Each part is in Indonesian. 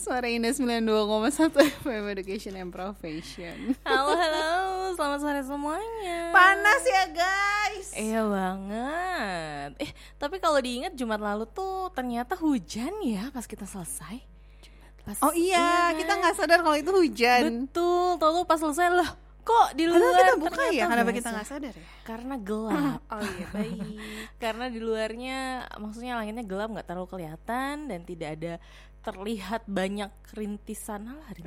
Suara Indah 92,1 FM Education and Profession. Halo, selamat sore semuanya. Panas ya guys. Iya banget. Tapi kalau diingat Jumat lalu tuh ternyata hujan ya pas kita selesai. Oh iya, kita nggak sadar kalau itu hujan. Betul, tahu pas selesai loh. Kok di luar kita buka ya? Kenapa kita nggak sadar ya? Karena gelap. Oh iya, baik. Karena di luarnya, maksudnya langitnya gelap, nggak terlalu kelihatan dan tidak ada terlihat banyak rintikan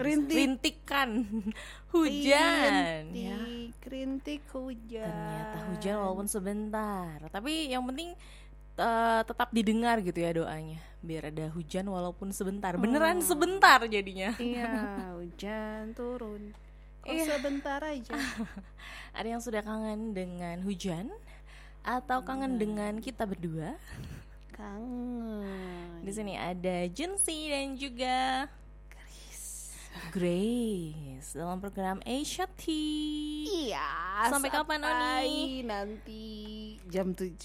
hujan. Rintik hujan. Ternyata hujan walaupun sebentar. Tapi yang penting tetap didengar gitu ya doanya. Biar ada hujan walaupun sebentar. Beneran sebentar jadinya. Iya, hujan turun. Sebentar aja. Ada yang sudah kangen dengan hujan? Atau kangen dengan kita berdua? Kangen. Di sini ada Junsi dan juga Grace dalam program Asia T. Iya. Sampai kapan Oni? Nanti jam 7.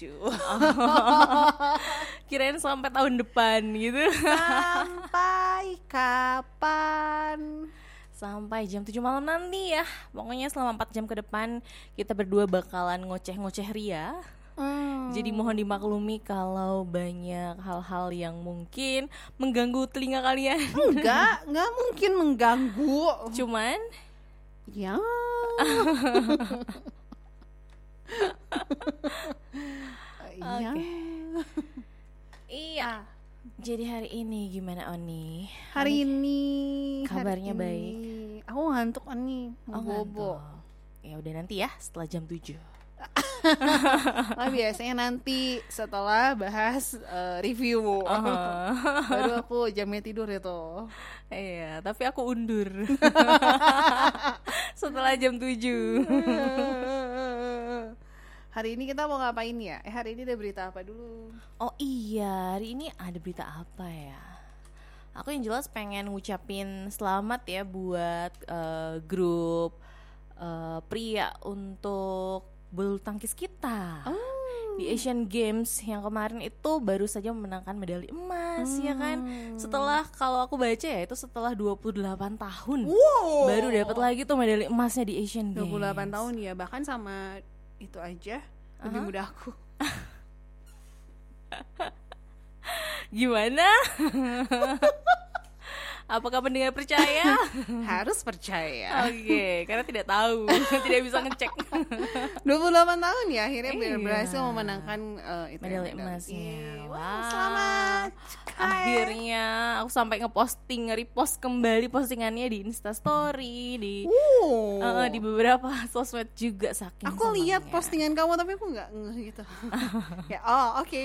Kirain sampai tahun depan gitu. Sampai kapan? Sampai jam 7 malam nanti ya. Pokoknya selama 4 jam ke depan kita berdua bakalan ngoceh-ngoceh ria. Jadi mohon dimaklumi kalau banyak hal-hal yang mungkin mengganggu telinga kalian. Enggak mungkin mengganggu. Cuman ya. Oke. Iya. Jadi hari ini gimana Oni? Hari ini kabarnya baik. Aku ngantuk Oni, mau bobo. Ya udah nanti ya setelah jam 7. Biasanya nanti setelah bahas review. Baru aku jamnya tidur itu. Iya, tapi aku undur. Setelah jam 7. Hari ini kita mau ngapain ya? Hari ini ada berita apa dulu? Oh iya, hari ini ada berita apa ya? Aku yang jelas pengen ngucapin selamat ya buat grup pria untuk bulu tangkis kita. Di Asian Games yang kemarin itu baru saja memenangkan medali emas ya kan. Setelah kalau aku baca ya itu setelah 28 tahun. Baru dapat lagi tuh medali emasnya di Asian Games. 28 tahun ya, bahkan sama itu aja lebih muda aku. Gimana? Apakah pendengar percaya? Harus percaya. Oke, karena tidak tahu, tidak bisa ngecek. 28 tahun ya akhirnya berhasil memenangkan medali emasnya. Wow, selamat. Akhirnya aku sampai repost kembali postingannya di Instastory, di beberapa sosmed juga saking aku lihat postingan kamu tapi aku nggak ngeh gitu. Ya, oke.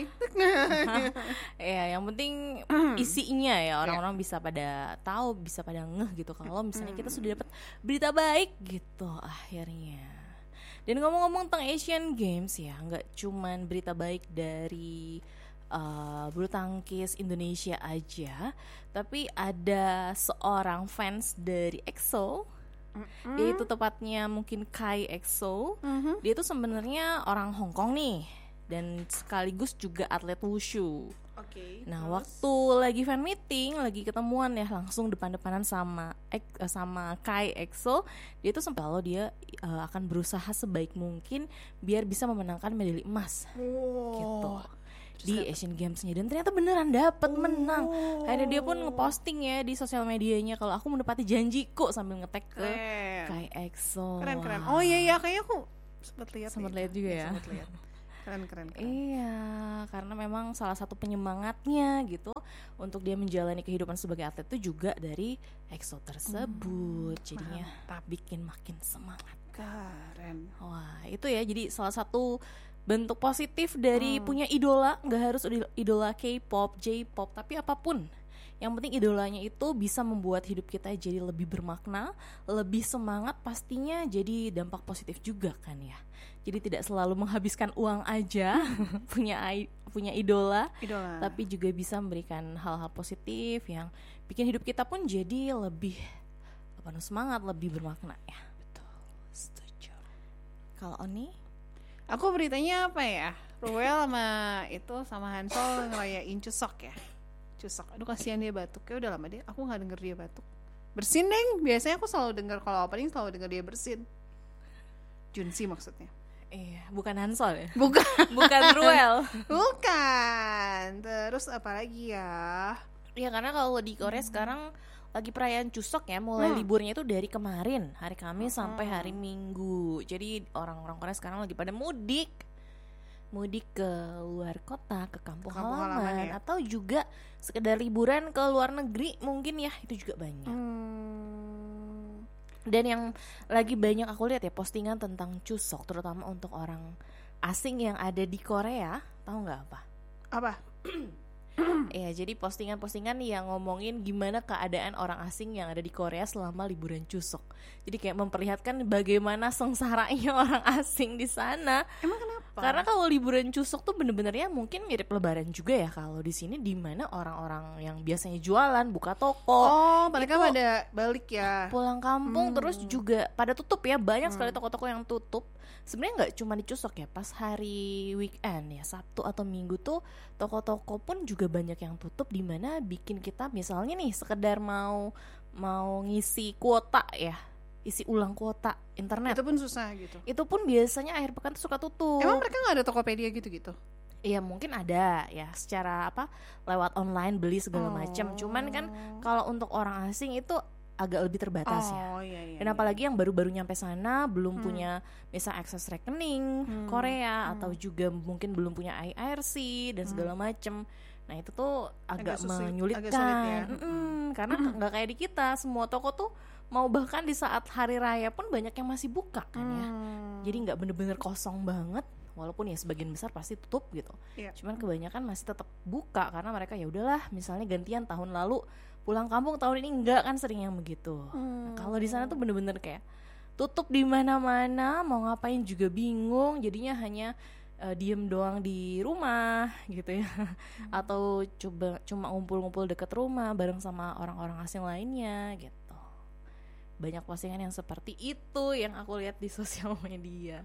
Ya, yang penting isinya ya orang-orang bisa pada tahu, bisa pada ngeh gitu kalau misalnya kita sudah dapat berita baik gitu akhirnya. Dan ngomong-ngomong tentang Asian Games ya, nggak cuman berita baik dari bulu tangkis Indonesia aja, tapi ada seorang fans dari EXO, yaitu tepatnya mungkin Kai EXO. Dia itu sebenarnya orang Hong Kong nih dan sekaligus juga atlet wushu. Nah, waktu lagi fan meeting, lagi ketemuan ya langsung depan-depanan sama Kai EXO, dia tuh sempat kalau dia akan berusaha sebaik mungkin biar bisa memenangkan medali emas gitu di Asian Games-nya, dan ternyata beneran dapat menang. Akhirnya dia pun ngeposting ya di sosial medianya kalau aku menepati janjiku sambil nge-tag ke Kai EXO. Keren. Oh iya kayaknya aku sempat lihat juga ya. Keren. Iya, karena memang salah satu penyemangatnya gitu untuk dia menjalani kehidupan sebagai atlet itu juga dari EXO tersebut. Jadinya bikin makin semangat. Keren. Wah, itu ya, jadi salah satu bentuk positif dari punya idola. Nggak harus idola K-pop, J-pop, tapi apapun. Yang penting idolanya itu bisa membuat hidup kita jadi lebih bermakna, lebih semangat, pastinya jadi dampak positif juga kan ya. Jadi tidak selalu menghabiskan uang aja punya idola, tapi juga bisa memberikan hal-hal positif yang bikin hidup kita pun jadi lebih penuh semangat, lebih bermakna ya. Betul, setuju. Kalau Oni? Aku beritanya apa ya? Ruel sama Hansol ngerayain Chuseok ya. Cusok, aduh kasihan dia batuk. Ya udah lama deh, aku nggak denger dia batuk. Bersin Neng, biasanya aku selalu denger kalau opening selalu denger dia bersin. Junsi maksudnya. Iya, bukan Hansol ya? Bukan. Bukan Ruel. Bukan. Terus apa lagi ya? Ya karena kalau di Korea sekarang lagi perayaan Chuseok ya, mulai liburnya itu dari kemarin hari Kamis sampai hari Minggu. Jadi orang-orang Korea sekarang lagi pada mudik ke luar kota, ke kampung halaman ya? Atau juga sekedar liburan ke luar negeri mungkin ya, itu juga banyak. Dan yang lagi banyak aku lihat ya postingan tentang Chuseok, terutama untuk orang asing yang ada di Korea, tahu nggak apa? Apa? Ya, jadi postingan-postingan yang ngomongin gimana keadaan orang asing yang ada di Korea selama liburan Chuseok. Jadi kayak memperlihatkan bagaimana sengsaranya orang asing di sana. Emang kenapa? Karena kalau liburan Chuseok tuh bener-bener ya mungkin mirip Lebaran juga ya kalau di sini, di mana orang-orang yang biasanya jualan, buka toko. Oh, mereka pada balik ya. Pulang kampung terus juga pada tutup ya, banyak sekali toko-toko yang tutup. Sebenarnya nggak cuma di Chuseok ya, pas hari weekend ya, Sabtu atau Minggu tuh toko-toko pun juga banyak yang tutup, di mana bikin kita misalnya nih sekedar mau ngisi kuota ya, isi ulang kuota internet. Itu pun susah gitu. Itu pun biasanya akhir pekan tuh suka tutup. Emang mereka nggak ada Tokopedia gitu-gitu? Iya mungkin ada ya, secara lewat online beli segala macam. Cuman kan kalau untuk orang asing itu agak lebih terbatas ya. Iya, Dan apalagi yang baru-baru nyampe sana belum punya misal akses rekening Korea atau juga mungkin belum punya IRC dan segala macem. Nah itu tuh agak menyulitkan. Agak sulit ya. Karena nggak kayak di kita, semua toko tuh mau bahkan di saat hari raya pun banyak yang masih buka kan ya. Jadi nggak bener-bener kosong banget. Walaupun ya sebagian besar pasti tutup gitu. Cuman kebanyakan masih tetap buka karena mereka ya udahlah, misalnya gantian tahun lalu pulang kampung, tahun ini enggak, kan sering yang begitu. Nah, kalau di sana tuh bener-bener kayak tutup di mana-mana, mau ngapain juga bingung, jadinya hanya diem doang di rumah gitu ya. Atau cuma ngumpul-ngumpul deket rumah bareng sama orang-orang asing lainnya gitu. Banyak postingan yang seperti itu yang aku lihat di sosial media.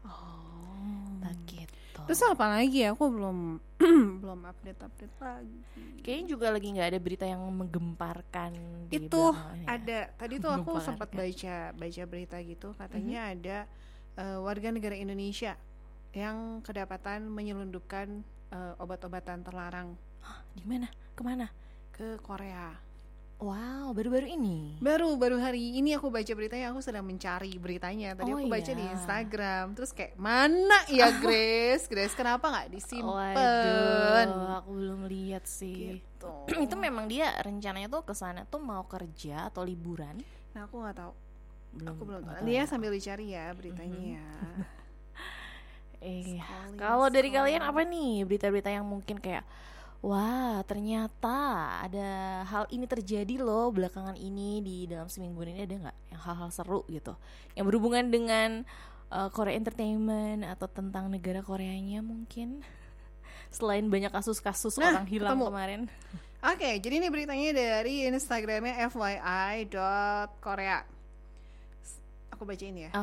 Gitu. Terus apa lagi ya? Aku belum update lagi. Kayaknya juga lagi nggak ada berita yang menggemparkan di itu belakang, ada ya? Tadi tuh aku sempat baca berita gitu, katanya ada warga negara Indonesia yang kedapatan menyelundupkan obat-obatan terlarang. Di mana? Kemana? Ke Korea. Wow, baru-baru ini. Baru hari ini aku baca beritanya, aku sedang mencari beritanya. Tadi aku baca di Instagram, terus kayak mana ya Grace kenapa nggak disimpan? Waduh, aku belum lihat sih. Gitu. Itu memang dia rencananya tuh kesana tuh mau kerja atau liburan? Nah aku nggak tahu. Aku belum tahu. tahu. Dia sambil dicari ya beritanya. Kalau dari kalian apa nih berita-berita yang mungkin kayak wah ternyata ada hal ini terjadi loh belakangan ini, di dalam seminggu ini ada nggak yang hal-hal seru gitu yang berhubungan dengan Korea Entertainment atau tentang negara Koreanya mungkin selain banyak kasus-kasus orang hilang kemarin. Oke, jadi ini beritanya dari Instagramnya fyi.korea. Aku bacain ya.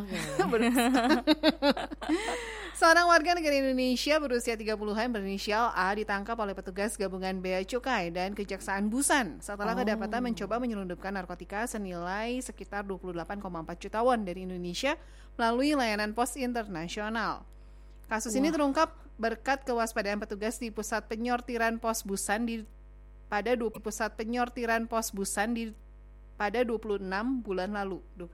Seorang warga negara Indonesia berusia 30-an berinisial A ditangkap oleh petugas gabungan Bea Cukai dan Kejaksaan Busan setelah kedapatan mencoba menyelundupkan narkotika senilai sekitar 28,4 juta won dari Indonesia melalui layanan pos internasional. Kasus ini terungkap berkat kewaspadaan petugas di pusat penyortiran pos Busan pada 26 bulan lalu.